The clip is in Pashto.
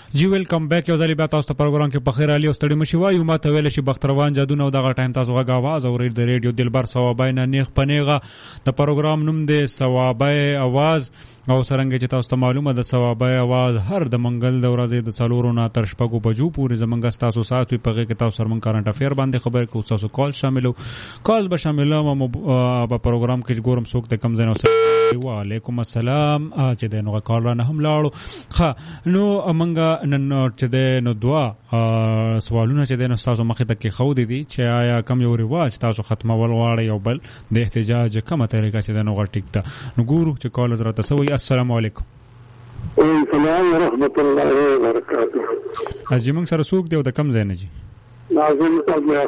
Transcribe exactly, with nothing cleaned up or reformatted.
جی ویلکم بیک یو ځلې بیا تاسو ته پروګرام کې بخیر علي او ستړي مشي وایو ما ته ویل شي بختروان جادو نو دغه ټایم تاسو غږ आवाज اورئ د ریډیو دلبر ثوابای نه نیغ پنیغه د پروګرام نوم دی ثوابای आवाज او سرنګ چې تاسو ته معلومه د ثوابای आवाज هر د منګل د ورځې د څلورو نه تر شپږو بجو پورې زمونږ تاسو سات وي پغه کې تاسو سرمن کارنټ افیر باندې خبر کو تاسو کال شاملو کال به شاملو په پروګرام کې ګورم څوک ته کم زنه وعلیکم السلام چې دغه کال را نه هم لاړو ښه نو امنګ نن چې د نو دعا سوالونه چې د نو تاسو مخه ته کې خو دي چې آیا کم یو رواج تاسو ختمول غواړي او بل د احتجاج کومه طریقه چې د نو غټیک ته نو ګورو چې کال زرا تاسو السلام علیکم السلام ورحمۃ اللہ وبرکاتہ. اجي موږ سره څوک دی او د کم ځای نه جی؟ ناظم صاحب